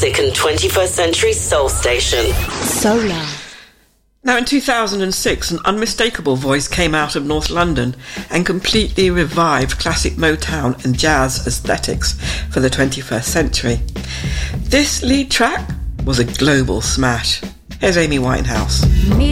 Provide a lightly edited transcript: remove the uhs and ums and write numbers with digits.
classic and 21st century soul station. Solar. Now, in 2006, an unmistakable voice came out of North London and completely revived classic Motown and jazz aesthetics for the 21st century. This lead track was a global smash. Here's Amy Winehouse.